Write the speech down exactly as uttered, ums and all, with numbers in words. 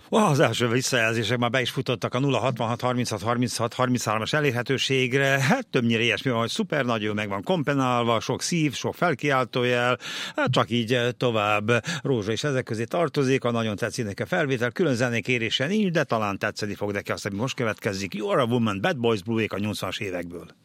Oh, az első visszajelzések már be is futottak a nulla hatvanhat harminchat harminchat harminchárom-as elérhetőségre. Hát többnyire ilyesmi van, hogy szuper nagy, meg van komponálva, sok szív, sok felkiáltójel, hát csak így tovább. Rózsa is ezek közé tartozik, a nagyon tetszik neki a felvétel, külön zenék érése nincs, de talán tetszeni fog neki azt, ami most következik. You're a Woman, Bad Boys Blue-ék a nyolcvanas évekből.